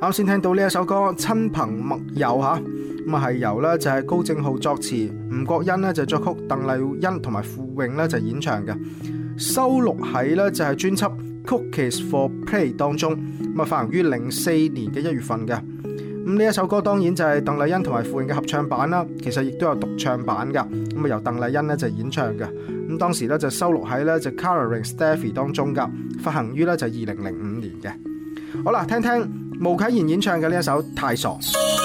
啱先聽到呢一首歌《親朋密友》吓，咁啊係由咧就係高正浩作詞，吳國欣咧就作曲，鄧麗欣同埋傅穎咧就演唱嘅，收錄喺咧就係專輯《Cookies for Play》當中，咁啊發行於04年嘅1月份嘅。咁呢一首歌當然就係鄧麗欣同埋傅穎嘅合唱版啦，其實亦都有獨唱版噶，咁啊由鄧麗欣咧就演唱嘅。咁當時咧就收錄喺咧就 Colouring Steffi 當中噶，發行於咧就2005年嘅。好啦，聽聽巫啟賢演唱嘅呢一首《太傻》。